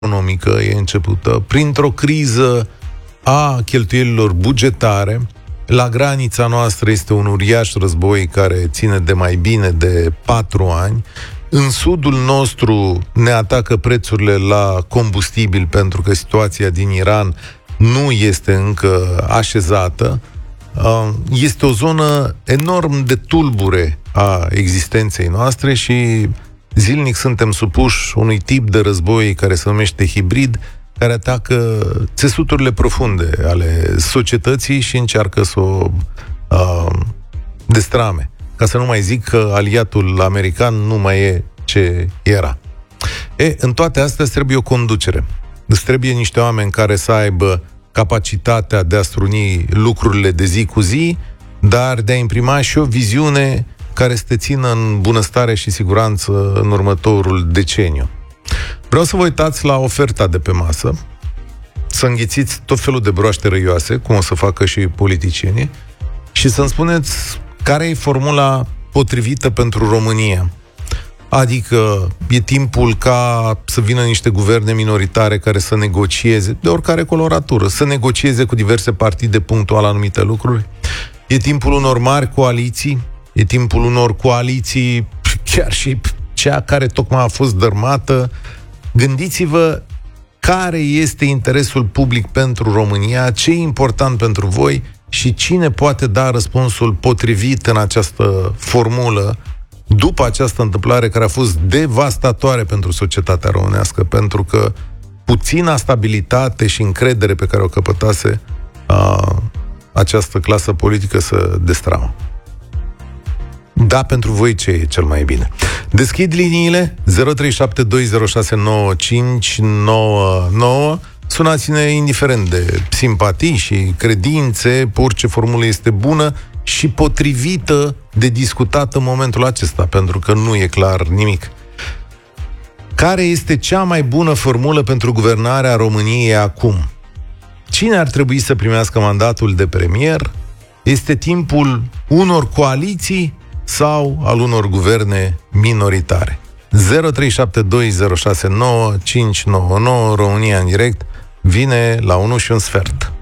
economică e începută printr-o criză a cheltuielilor bugetare. La granița noastră este un uriaș război care ține de mai bine de 4 ani. În sudul nostru ne atacă prețurile la combustibil pentru că situația din Iran nu este încă așezată. Este o zonă enorm de tulbure a existenței noastre și zilnic suntem supuși unui tip de război care se numește hibrid, care atacă țesuturile profunde ale societății și încearcă să o destrame. Ca să nu mai zic că aliatul american nu mai e ce era. În toate astea trebuie o conducere. Îți trebuie niște oameni care să aibă capacitatea de a struni lucrurile de zi cu zi, dar de a imprima și o viziune care să te țină în bunăstare și siguranță în următorul deceniu. Vreau să vă uitați la oferta de pe masă, să înghițiți tot felul de broaște răioase, cum o să facă și politicienii, și să-mi spuneți care e formula potrivită pentru România. Adică e timpul ca să vină niște guverne minoritare care să negocieze, de oricare coloratură, să negocieze cu diverse partide punctual anumite lucruri. E timpul unor mari coaliții, e timpul unor coaliții, chiar și cea care tocmai a fost dărmată. Gândiți-vă care este interesul public pentru România, ce e important pentru voi și cine poate da răspunsul potrivit în această formulă după această întâmplare care a fost devastatoare pentru societatea românească, pentru că puțina stabilitate și încredere pe care o căpătase această clasă politică să destramă. Da, pentru voi ce e cel mai bine? Deschid liniile 0372069599. Sunați-ne indiferent de simpatii și credințe, pe orice formulă este bună și potrivită de discutat în momentul acesta, pentru că nu e clar nimic. Care este cea mai bună formulă pentru guvernarea României acum? Cine ar trebui să primească mandatul de premier? Este timpul unor coaliții sau al unor guverne minoritare? 0372069599. România în direct vine la 1 și un sfert.